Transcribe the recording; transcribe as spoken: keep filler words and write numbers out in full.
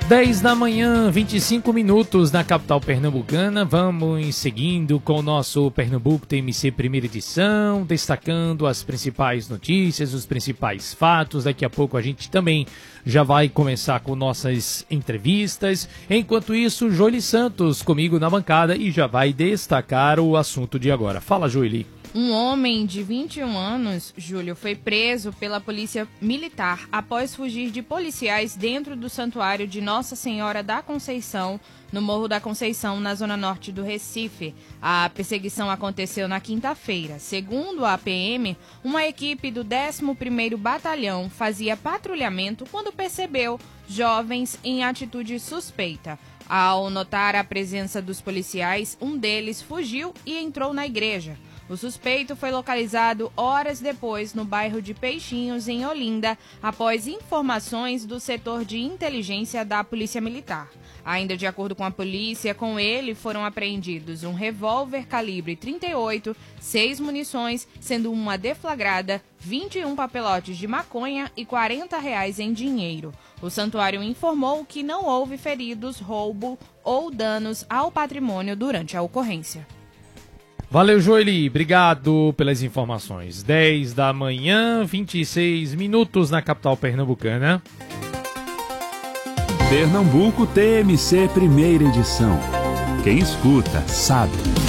dez da manhã, vinte e cinco minutos na capital pernambucana. Vamos seguindo com o nosso Pernambuco T M C primeira edição, destacando as principais notícias, os principais fatos. Daqui a pouco a gente também já vai começar com nossas entrevistas. Enquanto isso, Joely Santos comigo na bancada e já vai destacar o assunto de agora. Fala, Joely. Um homem de vinte e um anos, Júlio, foi preso pela polícia militar após fugir de policiais dentro do santuário de Nossa Senhora da Conceição, no Morro da Conceição, na zona norte do Recife. A perseguição aconteceu na quinta-feira. Segundo a P M, uma equipe do décimo primeiro Batalhão fazia patrulhamento quando percebeu jovens em atitude suspeita. Ao notar a presença dos policiais, um deles fugiu e entrou na igreja. O suspeito foi localizado horas depois no bairro de Peixinhos, em Olinda, após informações do setor de inteligência da Polícia Militar. Ainda de acordo com a polícia, com ele foram apreendidos um revólver calibre trinta e oito, seis munições, sendo uma deflagrada, vinte e um papelotes de maconha e quarenta reais em dinheiro. O santuário informou que não houve feridos, roubo ou danos ao patrimônio durante a ocorrência. Valeu, Joely. Obrigado pelas informações. dez da manhã, vinte e seis minutos na capital pernambucana. Pernambuco T M C primeira edição. Quem escuta, sabe.